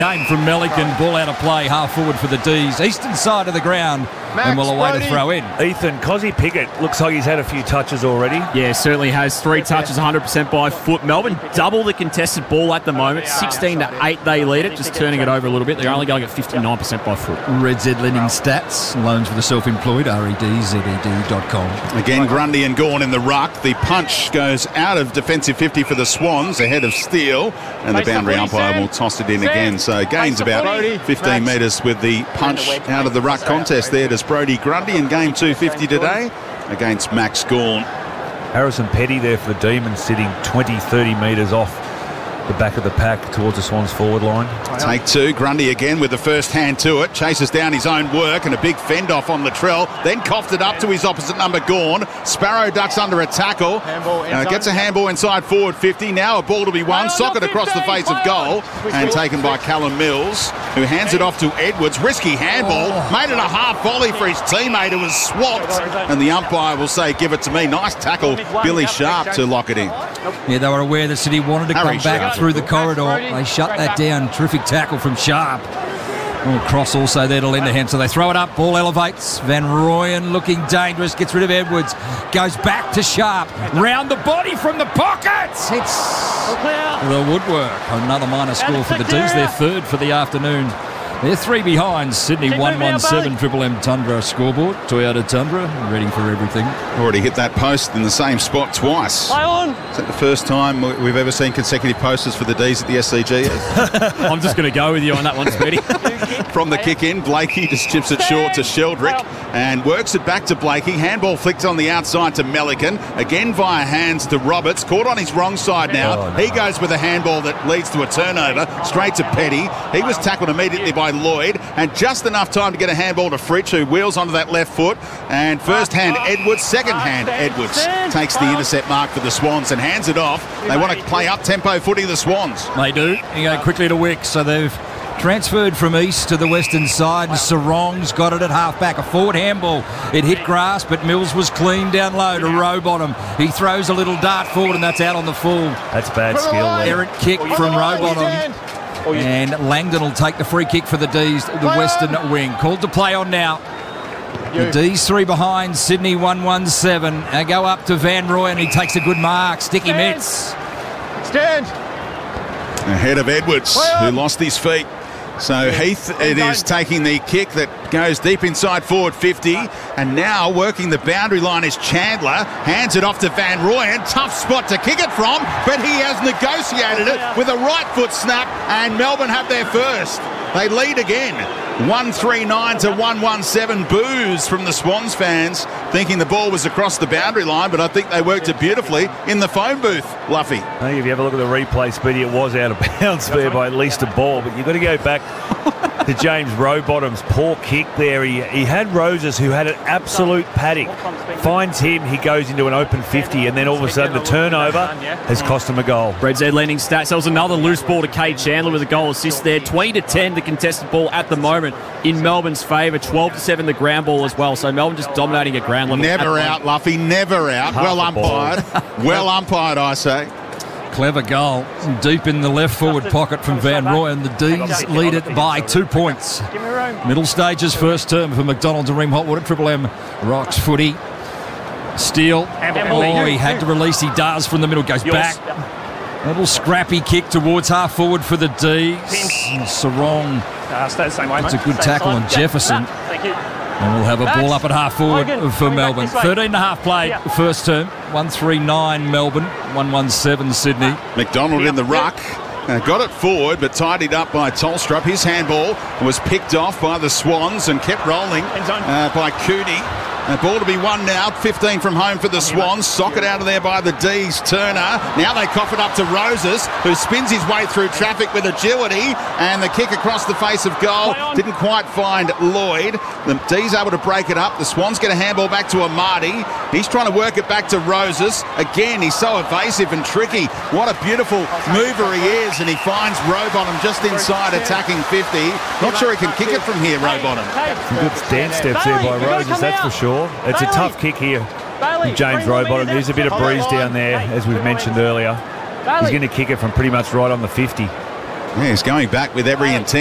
Game from Melican, ball out of play, half forward for the D's. Eastern side of the ground, and we'll await a throw in. Ethan, Cozzy Pickett looks like he's had a few touches already. Yeah, certainly has. 3 touches, 100% by foot. Melbourne double the contested ball at the moment. 16-8 they lead it, just turning it over a little bit. They're only going at 59% by foot. Red Z lending stats, loans for the self-employed, redzed.com. Again, Grundy and Gawn in the ruck. The punch goes out of defensive 50 for the Swans, ahead of Steele, and the boundary umpire will toss it in again. So gains about 15 metres with the punch out of the ruck contest there. Does Brodie Grundy in game 250 today against Max Gawn. Harrison Petty there for the Demons, sitting 20-30 metres off the back of the pack towards the Swans forward line. Take 2, Grundy again with the first hand to it, chases down his own work and a big fend off on Latrell, then coughed it up to his opposite number Gawn. Sparrow ducks under a tackle, gets a handball inside forward 50, now a ball to be won, socket across the face of goal and taken by Callum Mills, who hands it off to Edwards. Risky handball, made it a half volley for his teammate who was swapped, and the umpire will say give it to me. Nice tackle, Billy Sharp to lock it in. Yeah, they were aware that City wanted to come back through the corridor. They shut that down. Terrific tackle from Sharp. Cross also there to lend a hand, so they throw it up. Ball elevates. Van Rooyen looking dangerous. Gets rid of Edwards. Goes back to Sharp. Round the body from the pockets. It's the woodwork. Another minor score for the D's. Their third for the afternoon. They're 3 behind. Sydney 117 Triple M Tundra scoreboard. Toyota Tundra, ready for everything. Already hit that post in the same spot twice. Is that the first time we've ever seen consecutive posters for the D's at the SCG? I'm just going to go with you on that one, Smitty. From the kick in, Blakey just chips it short to Sheldrick and works it back to Blakey. Handball flicked on the outside to Melican. Again via hands to Roberts. Caught on his wrong side now. He goes with a handball that leads to a turnover. Straight to Petty. He was tackled immediately by Lloyd, and just enough time to get a handball to Fritsch, who wheels onto that left foot. And first hand Edwards, second hand Edwards takes the intercept mark for the Swans and hands it off. They want to play up-tempo footy, the Swans. They do. You go quickly to Wick, so they've transferred from east to the western side. Sarong's got it at half-back. A forward handball. It hit grass, but Mills was clean down low to Rowbottom. He throws a little dart forward, and that's out on the full. That's bad skill. Errant kick from Rowbottom. And Langdon will take the free kick for the D's, the western wing. Called to play on now. The D's 3 behind, Sydney 117. They go up to Van Rooyen, he takes a good mark. Sticky mitts. Stand. Ahead of Edwards, who lost his feet. So Heath, it is taking the kick that goes deep inside forward 50, and now working the boundary line is Chandler. Hands it off to Van Rooyen. Tough spot to kick it from, but he has negotiated it with a right foot snap, and Melbourne have their first. They lead again. 139 to 117. Boos from the Swans fans, thinking the ball was across the boundary line, but I think they worked it beautifully in the phone booth, Luffy. I think if you have a look at the replay, Speedy, it was out of bounds there by at least a ball, but you've got to go back to James Rowbottom's poor kick there. He had Roses, who had an absolute paddock. Finds him, he goes into an open 50, and then all of a sudden the turnover has cost him a goal. Red Z lending stats. There was another loose ball to Cade Chandler with a goal assist there. 20-10 the contested ball at the moment in Melbourne's favour. 12-7 the ground ball as well. So Melbourne just dominating at ground level. Never out, Luffy, never out. Well umpired. Well umpired, I say. Clever goal. Deep in the left forward pocket from Van Rooyen. The D's lead it by 2 points. Middle stages first term for McDonald's and Ream Hotwater. Triple M rocks footy. Steele. Oh, he had to release. He does from the middle. Goes back. A little scrappy kick towards half forward for the D's. Sarong. It's a good tackle on Jefferson. And we'll have a ball up at half forward for Melbourne. 13.5 play first term. 139 Melbourne. 117 Sydney. McDonald in the ruck. Got it forward, but tidied up by Tolstrup. His handball was picked off by the Swans and kept rolling by Cooney. A ball to be won now. 15 from home for the Swans. Socket out of there by the D's. Turner. Now they cough it up to Roses, who spins his way through traffic with agility. And the kick across the face of goal didn't quite find Lloyd. The D's able to break it up. The Swans get a handball back to Amadi. He's trying to work it back to Roses. Again, he's so evasive and tricky. What a beautiful mover he is. And he finds Rowbottom just inside attacking 50. Not sure he can kick it from here, Rowbottom. Good stance steps here by Roses, that's for sure. It's a tough kick here from James Rowbottom. There's a bit of breeze down there, as we've mentioned earlier. He's going to kick it from pretty much right on the 50. Yeah, he's going back with every intent.